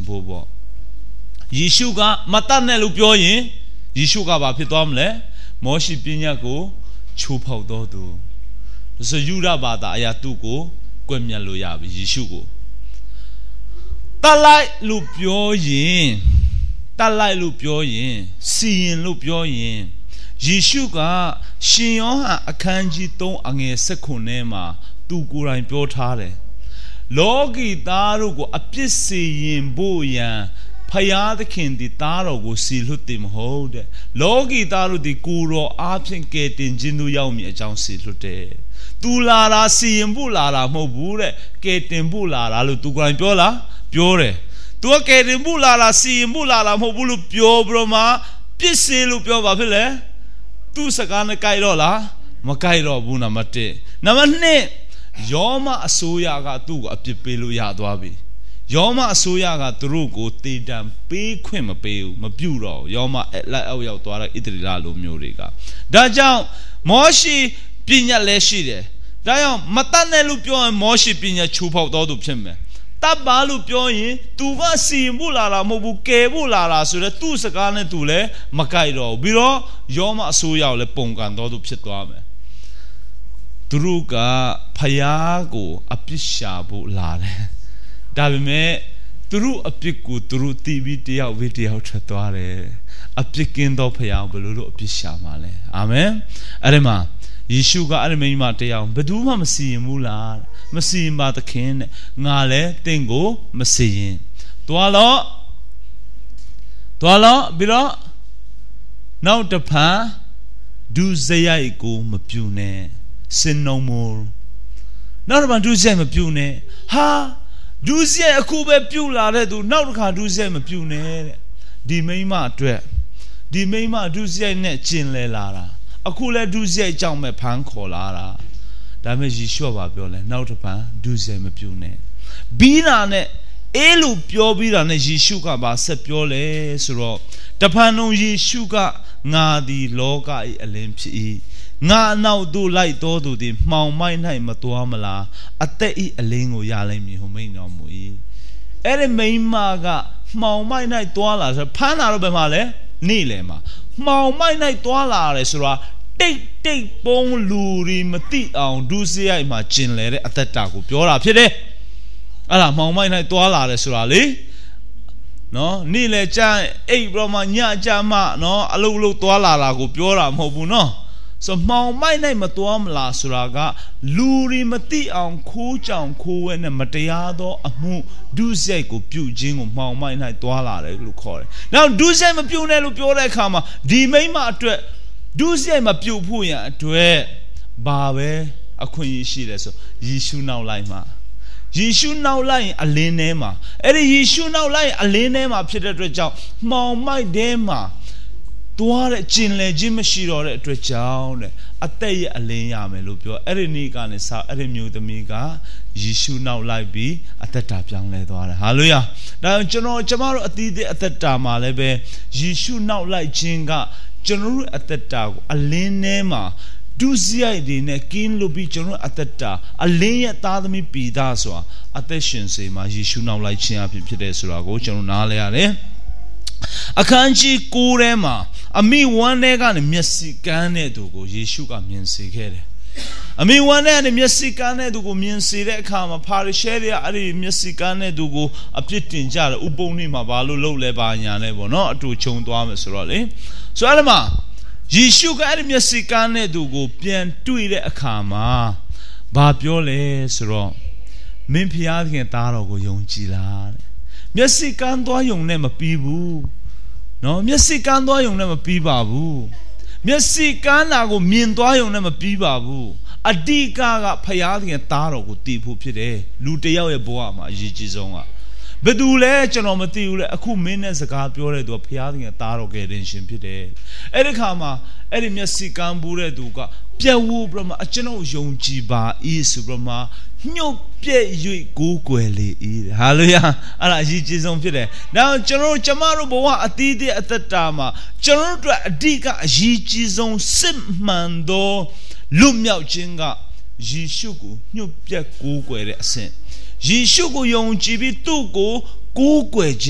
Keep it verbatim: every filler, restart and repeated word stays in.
ဖို့ပေါ့ယေရှုကမတတ်နဲ့လို့ပြောရင်ယေရှုကဘာဖြစ်သွားမလဲမောရှိပညတ်ကိုချိုးဖောက်တော်သူဆိုယူရဘာသာအရာသူ့ကိုကွယ်မြတ်လို့ရပြီယေရှုကိုတလိုက်လို့ပြောရင်တလိုက်လို့ပြောရင်စီရင်လို့ပြောရင်ယေရှုကရှင်ယောဟန်အခန်းကြီးသုံးအငယ်၁၉ထဲမှာသူကိုယ်တိုင်ပြောထားတယ်လောကီသားတို့ကိုအပြစ်စီရင်ဖို့ရန်ဖယားသခင်ဒီသားတော်ကိုစီလွတ်တယ်မဟုတ်တဲ့လောကီသားတို့ဒီကိုယ်တော်အားဖြင့်ကယ်တင်ခြင်းတို့ရောက်မည်အကြောင်းစီလွတ်တယ်သူလာတာစီရင်ဖို့လာတာမဟုတ်ဘူးတဲ့ကယ်တင်ဖို့လာတာလို့သူကိုယ်တိုင်ပြောလားပြောတယ်သူကကယ်တင်ဖို့လာတာစီရင်ဖို့လာတာမဟုတ်ဘူးလို့ပြောပြီးတော့မှပြစ်စေလို့ပြောပါဖြစ်လေသူစကားနဲ့ကြိုက်တော့လားမကြိုက်တော့ဘူးနံပါတ်၁နံပါတ်၂ယောမအစိုးရကသူ့ကိုအပြစ်ပေးလို့ရသွားပြီယောမအစိုးရကသူတို့ကိုတေတံပေးခွင့်မပေးဘူးမပြုတော့ယောမလက်အောက်ရောက်သွားတဲ့ဣသရေလလူမျိုးတွေကဒါကြောင့်မောရှိပညာလည်းရှိတယ်ဒါကြောင့်မတတ်နဲ့လို့ပြောရင်မောရှိပညာချိုးဖောက်တော်သူဖြစ်မယ်တတ်ပါလို့ပြောရင်သူကစီရင်ဖို့လာတာမဟုတ်ဘူးကယ်ဖို့လာတာဆိုတော့သူ့စကားနဲ့သူလည်းမကြိုက်တော့ဘူးပြီးတော့ယောမအစိုးရကိုလည်းပုံကန်တော်သူဖြစ်သွားမယ်သူတို့ကဖယားကိုအပြစ်ရှာဖို့လာတယ်ဒါပေမဲ့သူတို့အပြစ်ကိုသူတို့တီးပြီးတယောက်ဝေးတယောက်ထွက်သွားတယ်အပြစ်ကင်းသောဖယားဘယ်လိုလုပ်အပြစ်ရှာမှာလဲအာမင်အဲ့ဒီမှာယေရှုကအဲ့ဒီမိန်းမတယောက်ဘယ်သူမှမစီရင်ဘူးလားမစီရင်ပါသခင်တဲ့ငါလည်းတင့်ကိုမစီရင်သွားတော့သွားတော့ပြီးတော့နောက်တစ်ဖန်ဒုစရိုက်ကိုမပြုနဲ့စင်နှုံမို့နောက်တစ်ဖန်ဒုစရိုက်မပြုနဲ့ဟာဒုစရိုက်အခုပဲပြုလာတဲ့သူနောက်တစ်ခါဒုစရိုက်မပြုနဲ့တဲ့ဒီမိန်းမအတွက်ဒီမိန်းမဒုစရိုက်နဲ့ကျင်လဲလာတာအခုလဲဒုစရိုက်ကြောင့်ပဲဖမ်းခေါ်လာတာဒါပေမဲ့ယေရှုကပြောလဲနောက်တစ်ဖန်ဒုစရိုက်မပြုနဲ့ဘီနာနဲ့အဲလိုပြောပြီးတာနဲ့ယေရှုကဘာဆက်ပြောလဲဆိုတော့တဖန်လုံးယေရှုကငါသည်လောက၏အလင်းဖြစ်၏ငါနောက်သို့လိုက်တော်သူသည်မှောင်မိုက်၌မတော်မလားအသက်၏အလင်းကိုရလိမ့်မည်ဟုမိန့်တော်မူ၏အဲ့ဒီမိန်းမကမှောင်မိုက်၌တော်လာဆိုဖမ်းလာတော့ဘယ်မှာလဲနေ့လေမှာမှောင်မိုက်၌တော်လာတယ်ဆိုတာတိတ်တိတ်ပုံးလူရီမသိအောင်ဒုစရိုက်မှာကျင်လေတဲ့အသက်တာကိုပြောတာဖြစ်တယ်အဲ့ဒါမှောင်မိုက်၌တော်လာတယ်ဆိုတာလေနော်နေ့လေကြအိပ်ပြီးမှညကြမှနော်အလုတ်လုတ်တော်လာတာကိုပြောတာမဟုတ်ဘူးနော်ဆိုမှောင်မိုက်နိုင်မတော်မလားဆိုတာကလူရီမသိအောင်ခိုးကြောင်ခိုးဝဲနဲ့မတရားသောအမှုဒုစရိုက်ကိုပြုခြင်းကိုမှောင်မိုက်နိုင်သွားလာတယ်လို့ခေါ်တယ်။နောက်ဒုစရိုက်မပြုနဲ့လို့ပြောတဲ့အခါမှာဒီမိန်းမအတွက်ဒုစရိုက်မပြုဖို့ရန်အတွက်ဘာပဲအခွင့်အရေးရှိတယ်ဆိုယေရှုနောက်လိုက်မှာယေရှုနောက်လိုက်ရင်အလင်းထဲမှာအဲ့ဒီယေရှုနောက်လိုက်ရင်အလင်းထဲမှာဖြစ်တဲ့အတွက်ကြောင့်မှောင်မိုက်ထဲမှာသွားတဲ့ကျင်လည်ခြင်းမရှိတော့တဲ့အတွက်ကြောင့်တဲ့အသက်ရဲ့အလင်းရမယ်လို့ပြောအဲ့ဒီနေ့ကနေစအဲ့ဒီမျိုးသမီးကယေရှုနောက်လိုက်ပြီးအသက်တာပြောင်းလဲသွားတယ်ဟာလေလုယာဒါကျွန်တော်ကျမတို့အသီးသီးအသက်တာမှာလည်းပဲယေရှုနောက်လိုက်ခြင်းကကျွန်တော်တို့အသက်တာကိုအလင်းထဲမှာဒုစရိုက်တွေနဲ့ကင်းလို့ပြီးကျွန်တော်အသက်တာအလင်းရဲ့သားသမီးပိသားဆိုတာအသက်ရှင်စေမှာယေရှုနောက်လိုက်ခြင်းအဖြစ်ဖြစ်တယ်ဆိုတာကိုကျွန်တော်နားလည်ရတယ်အခန်းကြီးကိုထဲမှာအမိဝမ်းထဲကနေမျက်စိကန်းတဲ့သူကိုယေရှုကမြင်စေခဲ့တယ်အမိဝမ်းထဲကနေမျက်စိကန်းတဲ့သူကိုမြင်စေတဲ့အခါမှာဖာရိရှဲတွေကအဲ့ဒီမျက်စိကန်းတဲ့သူကိုအပြစ်တင်ကြတယ်ဥပုံနေမှာဘာလို့လှုပ်လဲပါညာလဲပေါ့နော်အတူခြုံသွားမယ်ဆိုတော့လေဆိုအဲ့ဒီမှာယေရှုကအဲ့ဒီမျက်စိကန်းတဲ့သူကိုပြန်တွေ့တဲ့အခါမှာဘာပြောလဲဆိုတော့မင်းဖျားခင်သားတော်ကိုယုံကြည်လားတဲ့မျက်စိကန်းသွားယုံနဲ့မပြီးဘူးနော်မျက်စိကန်းသွားယုံနဲ့မပြီးပါဘူးမျက်စိကန်းတာကိုမြင်သွားယုံနဲ့မပြီးပါဘူးအဓိကကဖျားခင်သားတော်ကိုတည်ဖို့ဖြစ်တယ်လူတယောက်ရဲ့ဘဝမှာအရေးကြီးဆုံးကဘယ်သူလဲကျွန်တော်မသိဘူးလေအခုမင်းနဲ့စကားပြောတဲ့သူကဖျားခင်သားတော်ကယ်တင်ရှင်ဖြစ်တယ်အဲ့ဒီခါမှာအဲ့ဒီမျက်စိကန်းဘူးတဲ့သူကပြတ်ဝူပြမအကျွန်ုပ်ယုံကြည်ပါဤဆိုပြမညှုတ်ပြည့်၍ကိုးကွယ်လေ၏ဟာလေလုယာအဲ့ဒါအရေးကြီးဆုံးဖြစ်တယ်ဒါကျွန်တော်ကျမတို့ဘဝအသီးသီးအသက်တာမှာကျွန်တော်တို့အဓိကအရေးကြီးဆုံးစစ်မှန်သောလွတ်မြောက်ခြင်းကယေရှုကိုညှုတ်ပြည့်ကိုးကွယ်တဲ့အဆင့်ယေရှုကိုယုံကြည်ပြီးသူ့ကိုကိုးကွယ်